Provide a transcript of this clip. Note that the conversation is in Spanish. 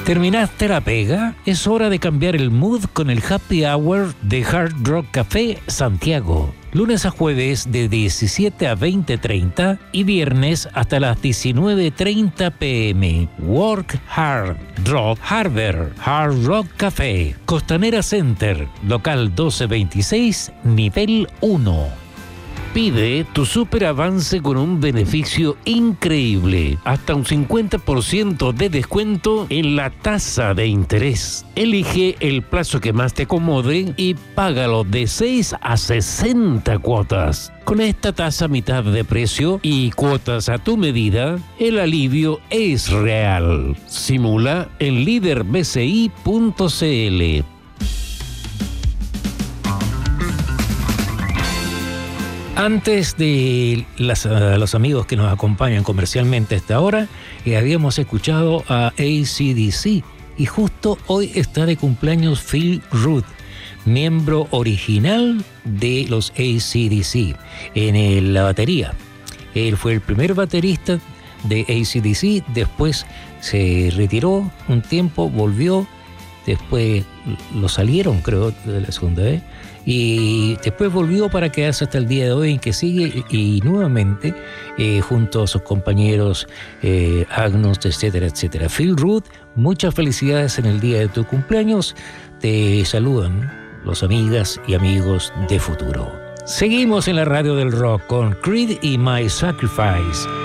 ¿Terminaste la pega? Es hora de cambiar el mood con el Happy Hour de Hard Rock Café Santiago. Lunes a jueves de 17 a 20:30 y viernes hasta las 19:30 p.m. Work Hard Rock Harbor Hard Rock Café Costanera Center, local 1226, nivel 1. Pide tu super avance con un beneficio increíble, hasta un 50% de descuento en la tasa de interés. Elige el plazo que más te acomode y págalo de 6 a 60 cuotas. Con esta tasa a mitad de precio y cuotas a tu medida, el alivio es real. Simula en liderbci.cl. Antes de los amigos que nos acompañan comercialmente a esta hora, habíamos escuchado a AC/DC y justo hoy está de cumpleaños Phil Rudd, miembro original de los AC/DC en la batería. Él fue el primer baterista de AC/DC, después se retiró un tiempo, volvió, después lo salieron, creo, de la segunda vez. Y después volvió para quedarse hasta el día de hoy, en que sigue y nuevamente junto a sus compañeros Agnos, etcétera, etcétera. Phil Rudd, muchas felicidades en el día de tu cumpleaños. Te saludan los amigas y amigos de Futuro. Seguimos en la radio del rock con Creed y My Sacrifice.